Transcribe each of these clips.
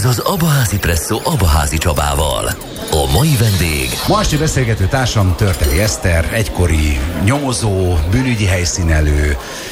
az Abaházi Presszó Abaházi Csabával. A mai vendég... Ma este beszélgető társam Törteli Eszter, egykori nyomozó, bűnügyi helyszínelő,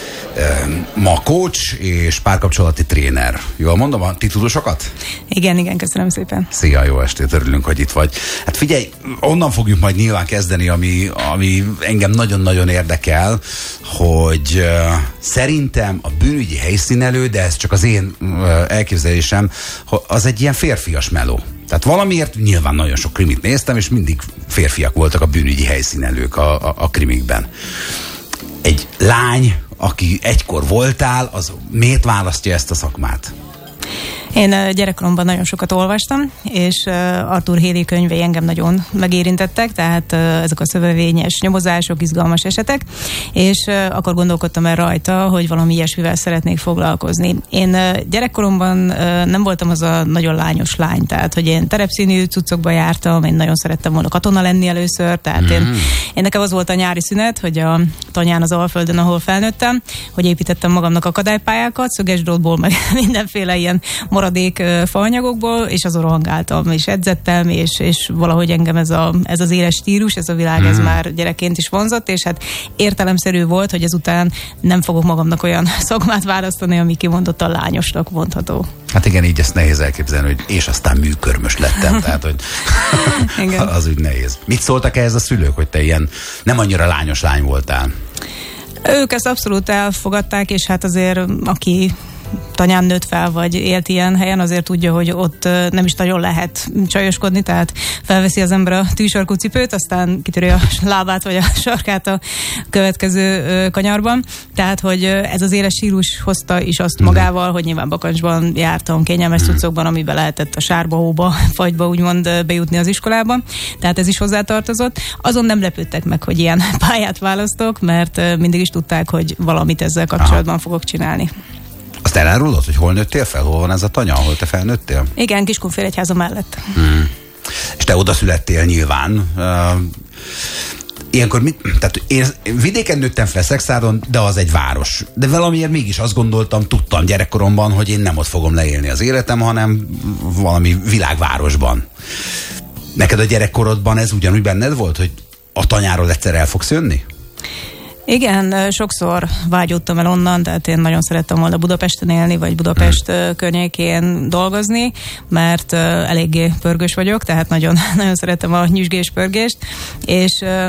ma coach és párkapcsolati tréner. Jól mondom a titulusokat? Igen, köszönöm szépen. Szia, jó estét, örülünk, hogy itt vagy. Hát figyelj, onnan fogjuk majd nyilván kezdeni, ami engem nagyon-nagyon érdekel, hogy szerintem a bűnügyi helyszínelő, de ez csak az én elképzelésem, az egy ilyen férfias meló. Tehát valamiért nyilván nagyon sok krimit néztem, és mindig férfiak voltak a bűnügyi helyszínelők a krimikben. Egy lány, aki egykor voltál, az miért választja ezt a szakmát? Én gyerekkoromban nagyon sokat olvastam, és Arthur Haley könyvei engem nagyon megérintettek, tehát ezek a szövevényes nyomozások, izgalmas esetek, és akkor gondolkodtam el rajta, hogy valami ilyesmivel szeretnék foglalkozni. Én gyerekkoromban nem voltam az a nagyon lányos lány, tehát hogy én terepszínű cuccokba jártam, én nagyon szerettem volna katona lenni először, tehát én nekem az volt a nyári szünet, hogy a tanyán az Alföldön, ahol felnőttem, hogy építettem magamnak akadálypályákat, szögesdrótból, meg mindenféle ilyen maradék faanyagokból, és azon rohangáltam, és edzettem, és valahogy engem ez az éles stílus, ez a világ, ez már gyerekként is vonzott, és hát értelemszerű volt, hogy ezután nem fogok magamnak olyan szakmát választani, ami kimondottan lányosnak mondható. Hát igen, így ezt nehéz elképzelni, hogy és aztán műkörmös lettem, tehát hogy az úgy nehéz. Mit szóltak ehhez a szülők, hogy te ilyen nem annyira lányos lány voltál? Ők ezt abszolút elfogadták, és hát azért aki tanyán nőtt fel, vagy élt ilyen helyen, azért tudja, hogy ott nem is nagyon lehet csajoskodni, tehát felveszi az ember a tűsarkú cipőt, aztán kitöri a lábát, vagy a sarkát a következő kanyarban. Tehát, hogy ez az éles stílus hozta is azt magával, hogy nyilván bakancsban jártam, kényelmes cuccokban, amiben lehetett a sárba, hóba, fagyba úgymond bejutni az iskolába. Tehát ez is hozzátartozott. Azon nem lepődtek meg, hogy ilyen pályát választok, mert mindig is tudták, hogy valamit ezzel kapcsolatban fogok csinálni. Azt elárulod, hogy hol nőttél fel? Hol van ez a tanya, ahol te felnőttél? Igen, Kiskunfélegyháza mellett. És te oda születtél nyilván. Ilyenkor tehát én vidéken nőttem fel, Szexárdon, de az egy város. De valamiért mégis azt gondoltam, tudtam gyerekkoromban, hogy én nem ott fogom leélni az életem, hanem valami világvárosban. Neked a gyerekkorodban ez ugyanúgy benned volt, hogy a tanyáról egyszer el fogsz jönni? Igen, sokszor vágyódtam el onnan, tehát én nagyon szerettem volna Budapesten élni, vagy Budapest környékén dolgozni, mert eléggé pörgős vagyok, tehát nagyon, nagyon szeretem a nyüzsgés pörgést, és